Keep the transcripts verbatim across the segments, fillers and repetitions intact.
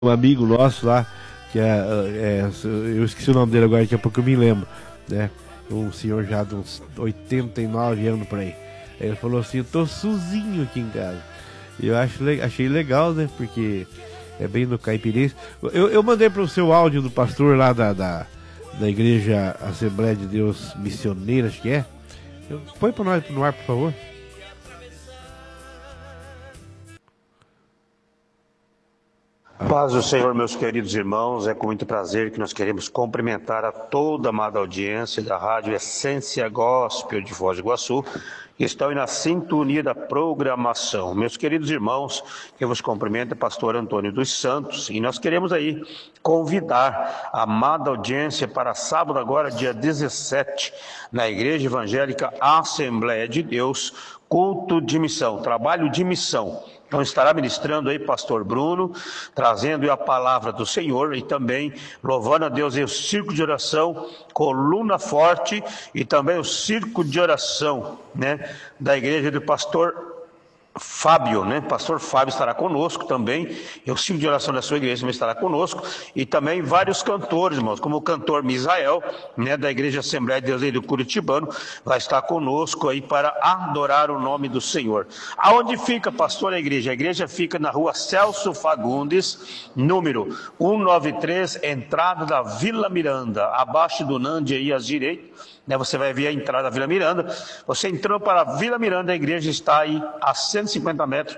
um amigo nosso lá, que é, é, eu esqueci o nome dele agora, daqui a pouco eu me lembro, né? Um senhor já de uns oitenta e nove anos por aí. Aí ele falou assim, eu tô sozinho aqui em casa. E eu acho, achei legal, né? Porque é bem no caipirense. Eu, eu mandei para o seu áudio do pastor lá da, da, da Igreja Assembleia de Deus Missioneira, acho que é. Eu, põe para nós no ar, por favor. Paz do Senhor, meus queridos irmãos, é com muito prazer que nós queremos cumprimentar a toda a amada audiência da Rádio Essência Gospel de Foz do Iguaçu, que estão aí na sintonia da programação. Meus queridos irmãos, eu vos cumprimento, é pastor Antônio dos Santos, e nós queremos aí convidar a amada audiência para sábado agora, dia dezessete, na Igreja Evangélica Assembleia de Deus, culto de missão, trabalho de missão. Então estará ministrando aí pastor Bruno, trazendo a palavra do Senhor e também louvando a Deus aí o círculo de oração, coluna forte e também o círculo de oração, né, da igreja do pastor Fábio, né? Pastor Fábio estará conosco também, e o círculo de oração da sua igreja também estará conosco, e também vários cantores, irmãos, como o cantor Misael, né, da Igreja Assembleia de Deus aí do Curitibano, vai estar conosco aí para adorar o nome do Senhor. Aonde fica, pastor, a igreja? A igreja fica na rua Celso Fagundes, número cento e noventa e três, entrada da Vila Miranda, abaixo do Nande aí à direita, né, você vai ver a entrada da Vila Miranda. Você entrou para a Vila Miranda, a igreja está aí a cento e cinquenta metros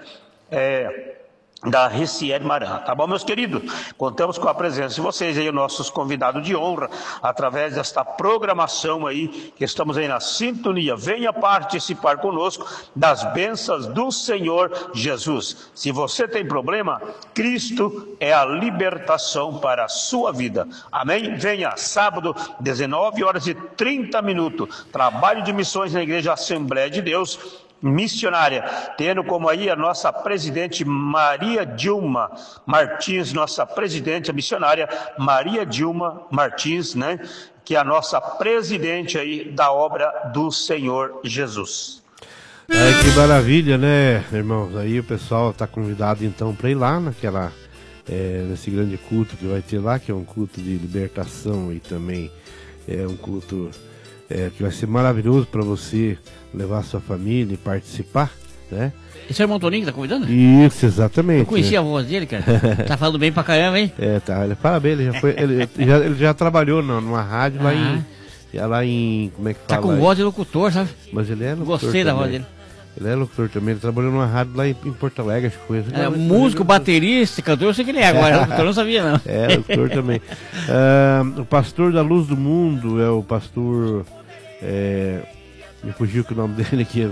é, da Recife Maran, tá bom, meus queridos? Contamos com a presença de vocês aí, nossos convidados de honra, através desta programação aí, que estamos aí na sintonia. Venha participar conosco das bênçãos do Senhor Jesus. Se você tem problema, Cristo é a libertação para a sua vida. Amém? Venha, sábado, dezenove horas e trinta minutos, trabalho de missões na Igreja Assembleia de Deus Missionária, tendo como aí a nossa presidente Maria Dilma Martins, nossa presidente, a missionária Maria Dilma Martins, né, que é a nossa presidente aí da obra do Senhor Jesus. É, que maravilha, né, irmãos? Aí o pessoal está convidado então para ir lá naquela, é, nesse grande culto que vai ter lá, que é um culto de libertação e também é um culto é, que vai ser maravilhoso para você levar a sua família e participar, né? Esse é o irmão Toninho que tá convidando? Isso, exatamente. Eu conheci a voz dele, cara. Tá falando bem pra caramba, hein? É, tá. Ele, parabéns, ele já, foi, ele, já, ele já trabalhou não, numa rádio ah. lá em... lá em... como é que fala? Tá com voz de locutor, sabe? Mas ele é locutor. Gostei também. da voz dele. Ele é locutor também, ele trabalhou numa rádio lá em, em Porto Alegre, acho que foi. É, músico, baterista, cantor, eu sei que ele é agora, locutor eu não sabia não. É, locutor também. Uh, o pastor da Luz do Mundo é o pastor... É, me fugiu que o nome dele aqui.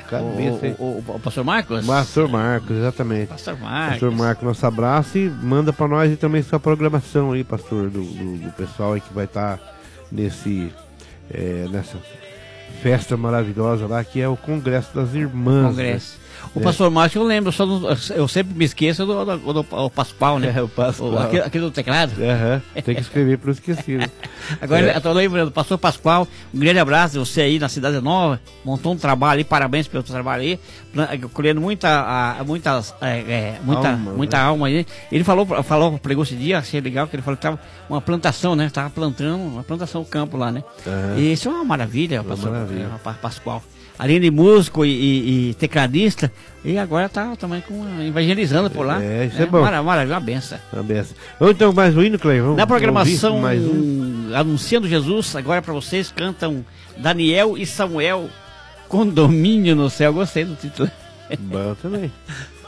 O, o, o, o pastor Marcos? Pastor Marcos, exatamente. Pastor Marcos. Pastor Marcos, nosso abraço e manda para nós e também sua programação aí, pastor, do, do, do pessoal aí que vai estar tá nesse, é, nessa festa maravilhosa lá, que é o Congresso das Irmãs. Congresso. Né? O é. pastor Márcio eu lembro, só não, eu sempre me esqueço do, do, do, do Pascoal, né? É, o Pascoal. O, aquele, aquele do teclado. Uhum. Tem que escrever para não esquecer. Agora, é. eu tô lembrando, pastor Pascoal, um grande abraço, você aí na Cidade Nova, montou um trabalho aí, parabéns pelo trabalho aí, colhendo muita, a, muitas, é, é, muita, alma, muita né? alma aí. Ele falou, falou, pregou esse dia, achei legal, que ele falou que tava uma plantação, né? Tava plantando, uma plantação no campo lá, né? Uhum. E isso é uma maravilha, uma pastor maravilha. É, Pascoal. Além de músico e, e, e tecladista, e agora tá também com, evangelizando por lá. É, isso é, é bom. Maravilha, maravilha, uma benção. Uma benção. Vamos então mais um hino, Cleio? Na programação, mais um. Anunciando Jesus, agora para vocês cantam Daniel e Samuel, Condomínio no Céu. Gostei do título. Bom também.